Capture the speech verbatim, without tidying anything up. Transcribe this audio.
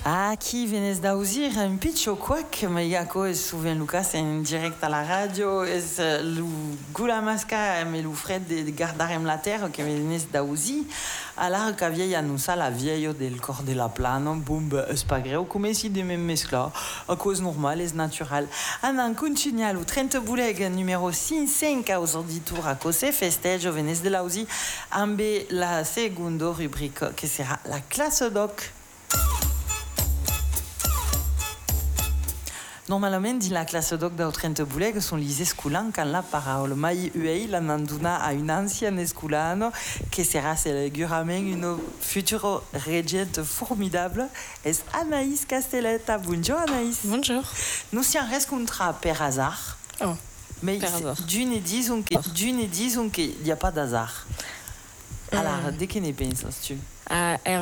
Aquí vienes da usir un pitcho quack, mais jako es souvent Lucas en direct à la radio, es uh, lu gula masca me lu fred de gardarem la terre que vienes da usi, alar ca vieille annussa la vieille del cor de la plana, bum, es pas greu, come si de même mescla, a cause normale, es natural. Anan continual, ou trente bouleg numéro cinq cinq aos auditour a cose festejo venes de la usi, ambe la segundo rubrique que sera la classe doc. Normalement, dit la classe doc da trente bouleg sont les escoulans quand la parole mai uei la nanduna a une ancienne esculano que sera segurament une future régente formidable es Anaïs Castelletta. Bonjour Anaïs. Bonjour. Nous si en rencontra per hasard. Oh, mais per hasard. D'une disons que d'une disons qu'il n'y a pas d'hasard. Alors, de què ne penses tu? Ah, er